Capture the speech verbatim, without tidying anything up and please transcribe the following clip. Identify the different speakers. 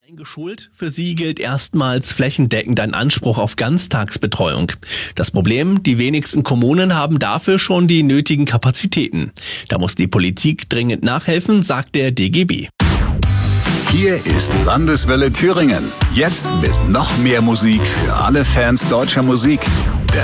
Speaker 1: Geschult. Für sie gilt erstmals flächendeckend ein Anspruch auf Ganztagsbetreuung. Das Problem, die wenigsten Kommunen haben dafür schon die nötigen Kapazitäten. Da muss die Politik dringend nachhelfen, sagt der D G B.
Speaker 2: Hier ist Landeswelle Thüringen. Jetzt mit noch mehr Musik für alle Fans deutscher Musik.